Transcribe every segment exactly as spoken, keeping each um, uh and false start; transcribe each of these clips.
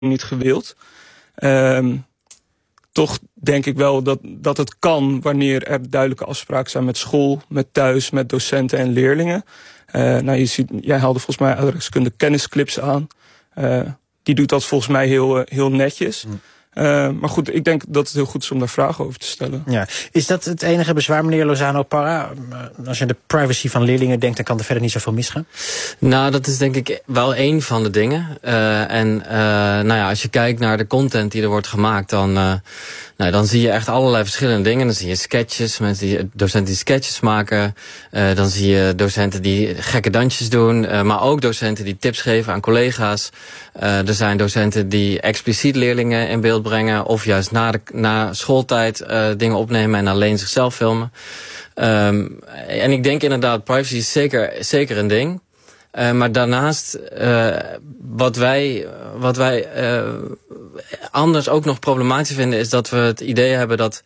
niet gewild. Um, toch denk ik wel dat, dat het kan wanneer er duidelijke afspraken zijn met school, met thuis, met docenten en leerlingen. Uh, nou, je ziet, jij haalde volgens mij aardrijkskunde kennisclips aan. Uh, die doet dat volgens mij heel, heel netjes. Mm. Uh, maar goed, ik denk dat het heel goed is om daar vragen over te stellen. Ja. Is dat het enige bezwaar, meneer Lozano Parra? Als je aan de privacy van leerlingen denkt, dan kan er verder niet zoveel misgaan? Nou, dat is denk ik wel één van de dingen. Uh, en uh, nou ja, als je kijkt naar de content die er wordt gemaakt, dan, uh, nou, dan zie je echt allerlei verschillende dingen. Dan zie je sketches, mensen die, docenten die sketches maken. Uh, dan zie je docenten die gekke dansjes doen. Uh, maar ook docenten die tips geven aan collega's. Uh, er zijn docenten die expliciet leerlingen in beeld brengen, of juist na, de, na schooltijd uh, dingen opnemen en alleen zichzelf filmen. Um, en ik denk inderdaad, privacy is zeker, zeker een ding. Uh, maar daarnaast, uh, wat wij, wat wij uh, anders ook nog problematisch vinden, is dat we het idee hebben dat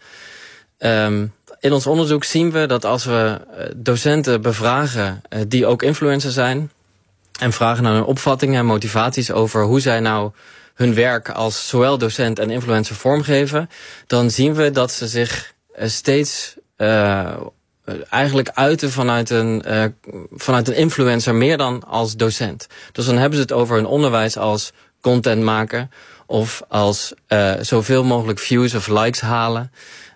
um, in ons onderzoek zien we dat als we docenten bevragen uh, die ook influencer zijn, en vragen naar hun opvattingen en motivaties over hoe zij nou hun werk als zowel docent en influencer vormgeven, dan zien we dat ze zich uh, steeds uh, eigenlijk uiten vanuit een, uh, vanuit een influencer meer dan als docent. Dus dan hebben ze het over hun onderwijs als content maken of als uh, zoveel mogelijk views of likes halen.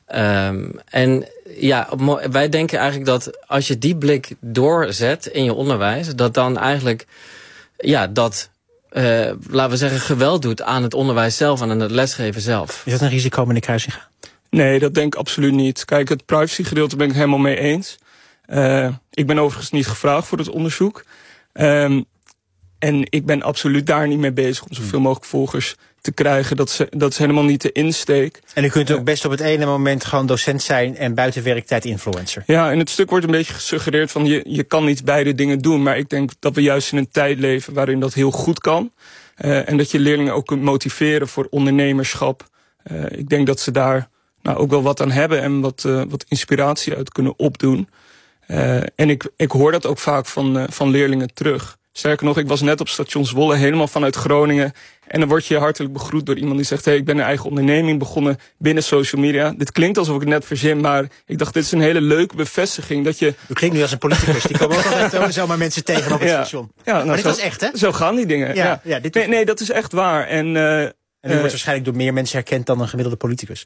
Um, en ja, wij denken eigenlijk dat als je die blik doorzet in je onderwijs, dat dan eigenlijk ja, dat Uh, laten we zeggen, geweld doet aan het onderwijs zelf en aan het lesgeven zelf. Is dat een risico, meneer Kruisinga? Nee, dat denk ik absoluut niet. Kijk, het privacygedeelte ben ik helemaal mee eens. Uh, ik ben overigens niet gevraagd voor het onderzoek. Um, en ik ben absoluut daar niet mee bezig om zoveel mogelijk volgers te krijgen. Dat is, dat is helemaal niet de insteek. En u kunt ook best op het ene moment gewoon docent zijn en buiten werktijd influencer. Ja, in het stuk wordt een beetje gesuggereerd van je, je kan niet beide dingen doen. Maar ik denk dat we juist in een tijd leven waarin dat heel goed kan. Uh, en dat je leerlingen ook kunt motiveren voor ondernemerschap. Uh, ik denk dat ze daar nou, ook wel wat aan hebben en wat, uh, wat inspiratie uit kunnen opdoen. Uh, en ik, ik hoor dat ook vaak van, uh, van leerlingen terug. Sterker nog, ik was net op station Zwolle, helemaal vanuit Groningen. En dan word je hartelijk begroet door iemand die zegt, hey, ik ben een eigen onderneming begonnen binnen social media. Dit klinkt alsof ik het net verzin, maar ik dacht, dit is een hele leuke bevestiging. Dat je... U klinkt nu als een politicus, die komen ook altijd zomaar mensen tegen op het ja. station. Ja, nou, maar dit zo, was echt, hè? Zo gaan die dingen. Ja, ja. Ja, dit nee, nee, dat is echt waar. En... Uh, En u wordt waarschijnlijk door meer mensen herkend dan een gemiddelde politicus.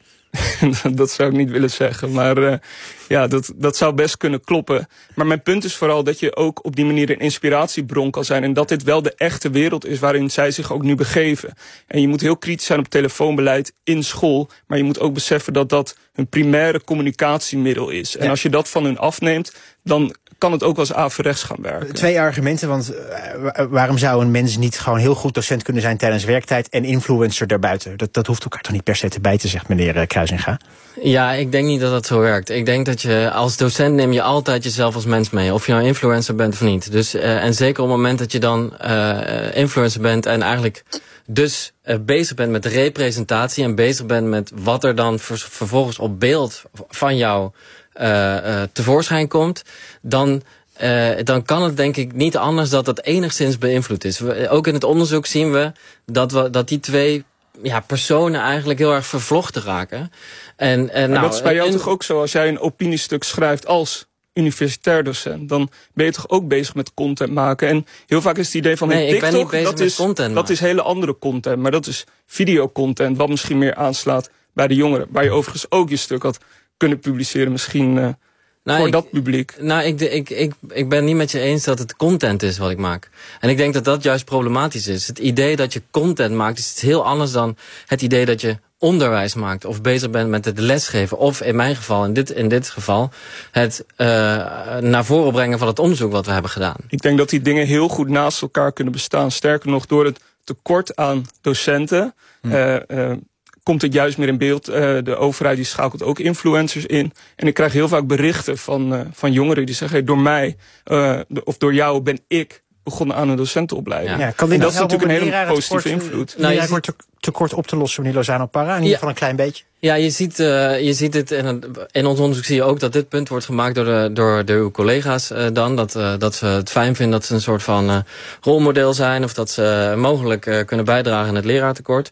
Dat zou ik niet willen zeggen. Maar uh, ja, dat, dat zou best kunnen kloppen. Maar mijn punt is vooral dat je ook op die manier een inspiratiebron kan zijn. En dat dit wel de echte wereld is waarin zij zich ook nu begeven. En je moet heel kritisch zijn op telefoonbeleid in school. Maar je moet ook beseffen dat dat hun primaire communicatiemiddel is. En ja. als je dat van hun afneemt, dan kan het ook als averechts gaan werken. Twee argumenten, want uh, waarom zou een mens niet gewoon heel goed docent kunnen zijn tijdens werktijd en influencer daarbuiten? Dat, dat hoeft elkaar toch niet per se te bijten, zegt meneer uh, Kruisinga? Ja, ik denk niet dat dat zo werkt. Ik denk dat je als docent neem je altijd jezelf als mens mee. Of je nou influencer bent of niet. Dus, uh, en zeker op het moment dat je dan uh, influencer bent en eigenlijk dus uh, bezig bent met de representatie en bezig bent met wat er dan ver, vervolgens op beeld van jou Uh, uh, tevoorschijn komt, dan, uh, dan kan het denk ik niet anders dat het enigszins beïnvloed is. We, ook in het onderzoek zien we dat, we, dat die twee ja, personen eigenlijk heel erg vervlochten raken. En, uh, maar nou, dat is bij jou in, toch ook zo, als jij een opiniestuk schrijft als universitair docent, dan ben je toch ook bezig met content maken. En heel vaak is het idee van, nee, hey, TikTok, ik ben niet bezig dat, met is, content dat is hele andere content, maar dat is videocontent, wat misschien meer aanslaat bij de jongeren. Waar je overigens ook je stuk had kunnen publiceren, misschien uh, nou, voor ik, dat publiek. Nou, ik, ik, ik, ik ben niet met je eens dat het content is wat ik maak. En ik denk dat dat juist problematisch is. Het idee dat je content maakt is iets heel anders dan het idee dat je onderwijs maakt of bezig bent met het lesgeven. Of in mijn geval, in dit, in dit geval, het uh, naar voren brengen van het onderzoek wat we hebben gedaan. Ik denk dat die dingen heel goed naast elkaar kunnen bestaan. Sterker nog, door het tekort aan docenten Hm. Uh, uh, komt het juist meer in beeld. Uh, de overheid die schakelt ook influencers in. En ik krijg heel vaak berichten van, uh, van jongeren die zeggen, hey, door mij uh, of door jou ben ik begonnen aan een docentenopleiding. Ja, kan en dat nou is natuurlijk een hele positieve invloed. Nou, je wordt te, te kort op te lossen, meneer Lozano Parra, in ieder geval ja. een klein beetje. Ja, je ziet, uh, je ziet het in, in ons onderzoek zie je ook dat dit punt wordt gemaakt door, de, door, door uw collega's uh, dan. Dat, uh, dat ze het fijn vinden dat ze een soort van uh, rolmodel zijn of dat ze mogelijk uh, kunnen bijdragen aan het leraartekort.